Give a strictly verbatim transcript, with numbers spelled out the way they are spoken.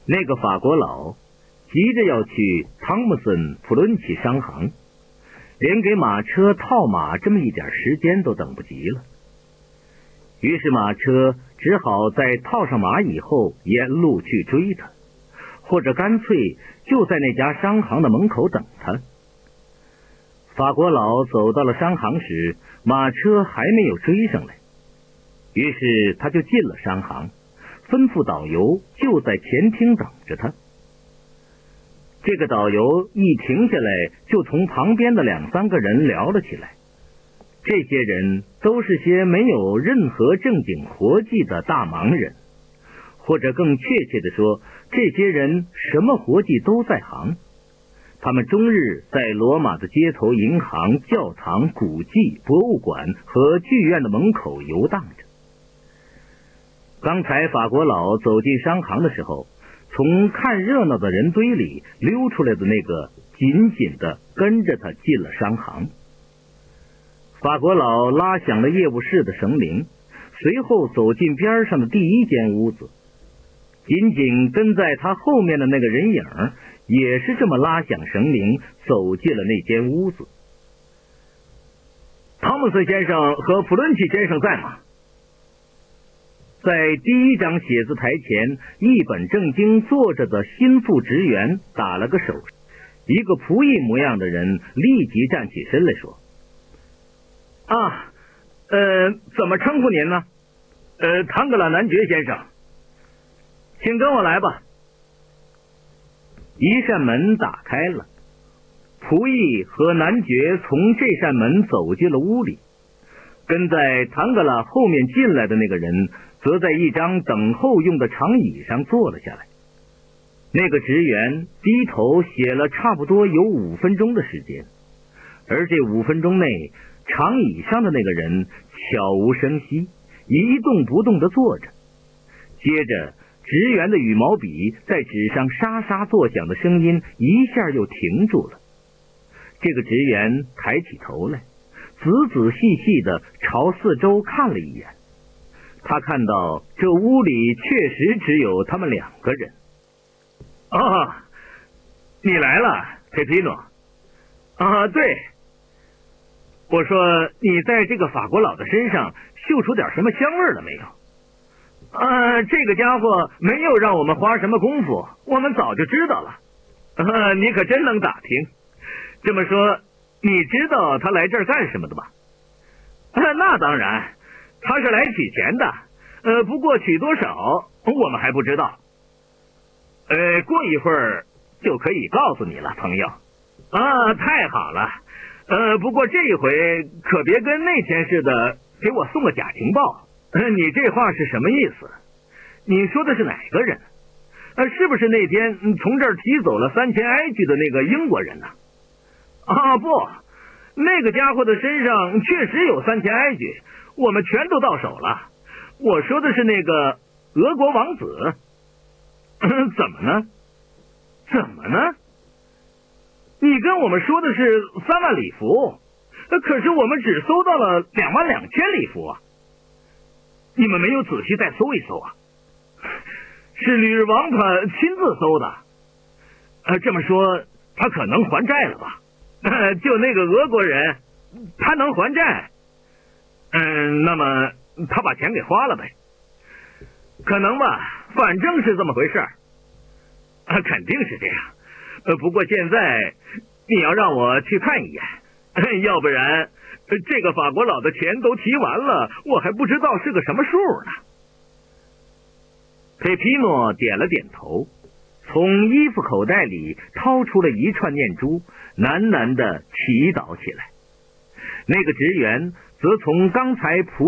那个法国佬急着要去汤姆森普伦奇商行，连给马车套马这么一点时间都等不及了。于是马车只好在套上马以后沿路去追他，或者干脆就在那家商行的门口等他。法国佬走到了商行时，马车还没有追上来，于是他就进了商行，吩咐导游就在前厅等着他。这个导游一停下来，就同旁边的两三个人聊了起来。这些人都是些没有任何正经活计的大忙人，或者更确切地说，这些人什么活计都在行。他们终日在罗马的街头、银行、教堂、古迹、博物馆和剧院的门口游荡着。刚才法国佬走进商行的时候，从看热闹的人堆里溜出来的那个紧紧地跟着他进了商行。法国佬拉响了业务室的绳铃，随后走进边上的第一间屋子。紧紧跟在他后面的那个人影也是这么拉响绳铃走进了那间屋子。汤姆森先生和普伦奇先生在吗？在第一张写字台前一本正经坐着的心腹职员打了个手势，一个仆役模样的人立即站起身来说：啊，呃，怎么称呼您呢？呃，唐格拉男爵先生，请跟我来吧。一扇门打开了，仆役和男爵从这扇门走进了屋里，跟在唐格拉后面进来的那个人则在一张等候用的长椅上坐了下来。那个职员低头写了差不多有五分钟的时间，而这五分钟内，长椅上的那个人悄无声息，一动不动地坐着。接着职员的羽毛笔在纸上沙沙作响的声音一下又停住了。这个职员抬起头来，仔仔细细地朝四周看了一眼。他看到这屋里确实只有他们两个人。哦，你来了，佩皮诺。啊，对。我说，你在这个法国佬的身上嗅出点什么香味了没有？啊，这个家伙没有让我们花什么功夫，我们早就知道了。啊，你可真能打听。这么说，你知道他来这儿干什么的吧？啊，那当然，他是来取钱的。呃，不过取多少，我们还不知道。呃，过一会儿就可以告诉你了，朋友。啊，太好了。呃，不过这一回可别跟那天似的给我送个假情报。呃，你这话是什么意思？你说的是哪个人？呃，是不是那天从这儿提走了三千埃居的那个英国人呢？啊，不，那个家伙的身上确实有三千埃居，我们全都到手了。我说的是那个俄国王子。怎么呢？怎么呢？你跟我们说的是三万里弗，可是我们只搜到了两万两千里弗啊！你们没有仔细再搜一搜啊？是吕日王他亲自搜的。呃，这么说，他可能还债了吧？呃，就那个俄国人，他能还债？嗯，那么他把钱给花了呗？可能吧，反正是这么回事儿。啊，肯定是这样。呃，不过现在你要让我去看一眼，要不然这个法国佬的钱都提完了，我还不知道是个什么数呢。佩皮诺点了点头，从衣服口袋里掏出了一串念珠，喃喃地祈祷起来。那个职员则从刚才仆